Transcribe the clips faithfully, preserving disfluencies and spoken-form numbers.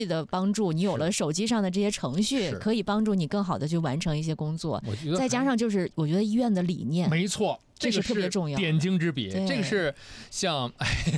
的帮助，你有了手机上的这些程序，可以帮助你更好的去完成一些工作。 我觉得再加上就是我觉得医院的理念， 没错。这是特别重要， 点睛之笔。这个是向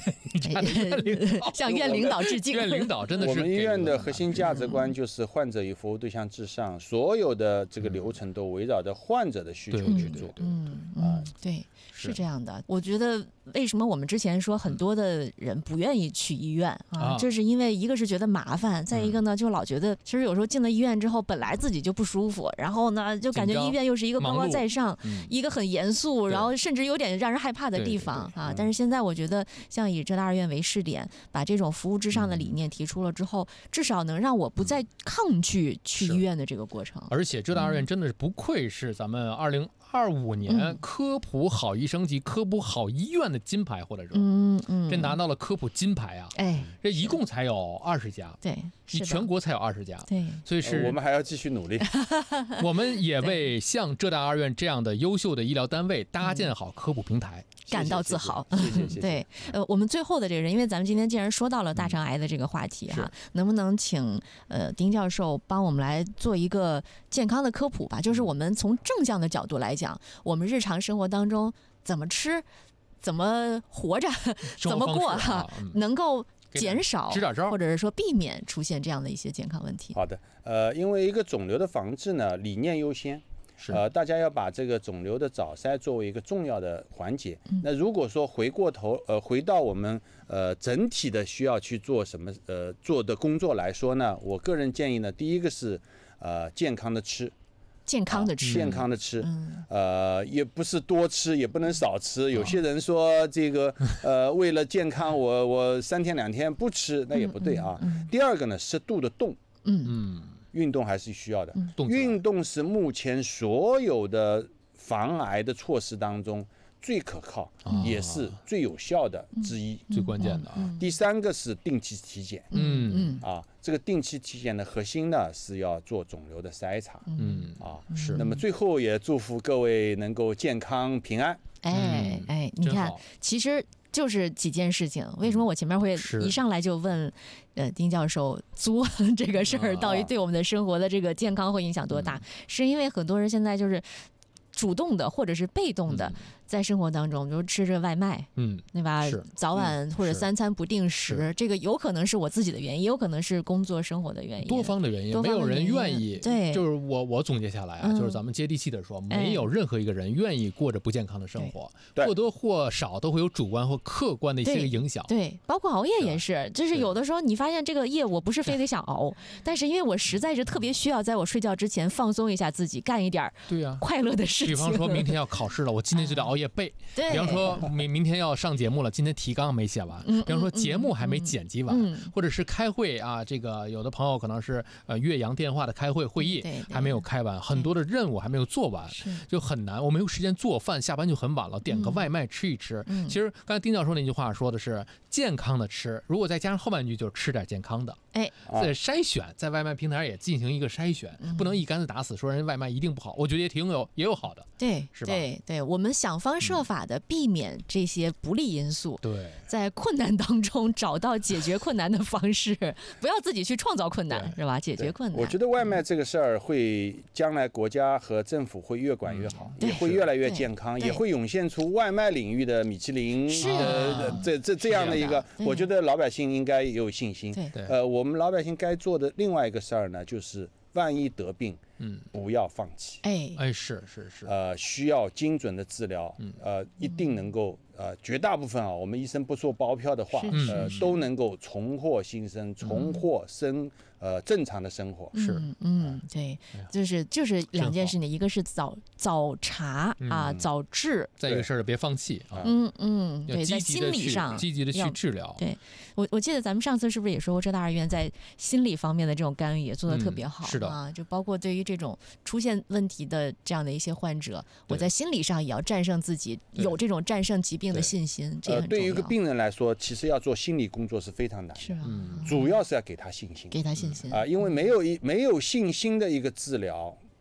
向院领导致敬。 院领导真的是我们医院的核心价值观就是患者与服务对象至上，所有的这个流程都围绕着患者的需求去做。 嗯嗯，对，是这样的。我觉得为什么我们之前说很多的人不愿意去医院啊，这是因为一个是觉得麻烦，再一个呢就老觉得其实有时候进了医院之后本来自己就不舒服，然后呢就感觉医院又是一个高高在上，一个很严肃，然后甚至有点让人害怕的地方啊。但是现在我觉得像以浙大二院为试点，把这种服务至上的理念提出了之后，至少能让我不再抗拒去医院的这个过程。 而且浙大二院真的是不愧是咱们二零二五年科普好医生及科普好医院的金牌获得者。 嗯嗯， 这拿到了科普金牌啊！ 哎， 这一共才有二十家， 对， 你全国才有二十家， 对， 所以是我们还要继续努力。 我们也为像浙大二院这样的优秀的医疗单位搭建好科普平台感到自豪。 谢谢谢谢。 对，呃，我们最后的这个人，因为咱们今天既然说到了大肠癌的这个话题哈，能不能请呃丁教授帮我们来做一个健康的科普吧？就是我们从正向的角度来讲，我们日常生活当中怎么吃、怎么活着、怎么过哈，能够减少或者是说避免出现这样的一些健康问题。 好的，呃，因为一个肿瘤的防治呢，理念优先。呃，大家要把这个肿瘤的早筛作为一个重要的环节。嗯、那如果说回过头，呃，回到我们呃整体的需要去做什么呃做的工作来说呢，我个人建议呢，第一个是呃健康的吃。 健康的吃， 啊、健康的吃，嗯、呃，也不是多吃，也不能少吃。有些人说这个，呃，为了健康我，我我三天两天不吃，那也不对啊。嗯嗯、第二个呢，适度的动，嗯嗯，运动还是需要的。嗯、运动是目前所有的防癌的措施当中最可靠，嗯、也是最有效的之一， 嗯、最关键的啊。嗯、 第三个是定期体检， 嗯嗯啊，这个定期体检的核心呢是要做肿瘤的筛查，嗯啊是。那么最后也祝福各位能够健康平安。 哎哎，你看，其实就是几件事情。为什么我前面会一上来就问，呃，丁教授作这个事儿到底对我们的生活的这个健康会影响多大？是因为很多人现在就是主动的或者是被动的，在生活当中，比如吃着外卖，嗯，对吧？早晚或者三餐不定时，这个有可能是我自己的原因，也有可能是工作生活的原因， 多方的原因，没有人愿意。 对， 就是我我总结下来啊，就是咱们接地气的说，没有任何一个人愿意过着不健康的生活，或多或少都会有主观或客观的一些影响。 对，包括熬夜也是，就是有的时候你发现这个夜我不是非得想熬，但是因为我实在是特别需要在我睡觉之前放松一下自己，干一点对呀快乐的事情。 比方说明天要考试了，我今天就得熬夜背。 对， 比方说明明天要上节目了，今天提纲没写完。比方说节目还没剪辑完，或者是开会啊，这个有的朋友可能是呃岳阳电话的开会会议还没有开完，很多的任务还没有做完，就很难。我没有时间做饭，下班就很晚了，点个外卖吃一吃。其实刚才丁教授那句话说的是健康的吃，如果再加上后半句就是吃点健康的。 哎， 在筛选，在外卖平台也进行一个筛选，不能一竿子打死说人外卖一定不好。我觉得也挺有也有好的， 对， 是吧？ 对对，我们想方设法的避免这些不利因素， 对， 在困难当中找到解决困难的方式，不要自己去创造困难，是吧？解决困难。 我觉得外卖这个事儿会将来国家和政府会越管越好，嗯、也会越来越健康，也会涌现出外卖领域的米其林呃这这这样的一个，我觉得老百姓应该也有信心。 对， 呃，我们老百姓该做的另外一个事儿呢，就是万一得病，嗯，不要放弃。 哎哎，是是是， 呃，需要精准的治疗，呃，一定能够呃，绝大部分啊，我们医生不说包票的话，呃，都能够重获新生，重获生呃正常的生活。 是， 嗯，对，就是就是两件事情，一个是早早查啊，早治， 再一个事儿别放弃啊， 嗯嗯，对，在心理上积极的去治疗。 对，我我记得咱们上次是不是也说过，浙大二院在心理方面的这种干预也做得特别好， 是的啊，就包括对于这种出现问题的这样的一些患者，我在心理上也要战胜自己，有这种战胜疾病的信心，这也很重要。 对于一个病人来说，其实要做心理工作是非常难的， 是吧？ 主要是要给他信心， 给他信心啊，因为没有一没有信心的一个治疗，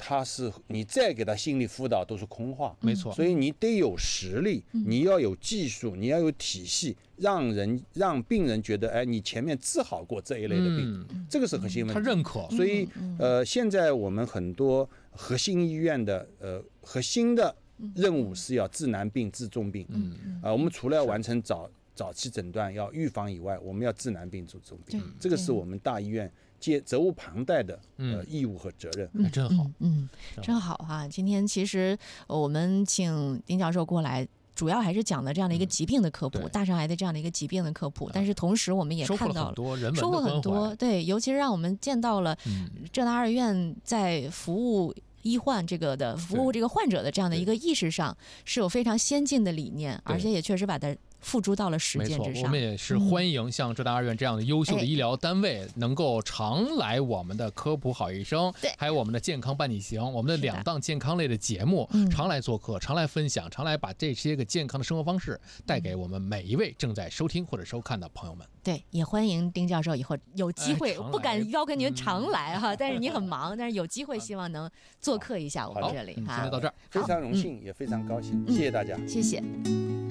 他是你再给他心理辅导都是空话， 没错。 所以你得有实力，你要有技术，你要有体系，让人让病人觉得，哎，你前面治好过这一类的病，嗯、这个是核心问题。 他认可。 所以呃，现在我们很多核心医院的呃核心的任务是要治难病、治重病。嗯啊、呃，我们除了要完成早早期诊断、要预防以外，我们要治难病、治重病。嗯、这个是我们大医院接责无旁贷的呃义务和责任。 嗯，真好， 嗯，真好哈！今天其实我们请丁教授过来，主要还是讲的这样的一个疾病的科普，嗯、大肠癌的这样的一个疾病的科普。但是同时我们也看到了收获很多，对，尤其是让我们见到了浙大二院在服务医患这个的服务这个患者的这样的一个意识上是有非常先进的理念，而且也确实把它付诸到了实践之上。 没错，我们也是欢迎像浙大二院这样的优秀的医疗单位能够常来我们的科普好医生，还有我们的健康伴你行，我们的两档健康类的节目，常来做客，常来分享，常来把这些个健康的生活方式带给我们每一位正在收听或者收看的朋友们。 对，也欢迎丁教授以后有机会，不敢要求您常来哈，但是你很忙，但是有机会希望能做客一下我们这里。 今天到这儿， 非常荣幸，也非常高兴，谢谢大家， 谢谢。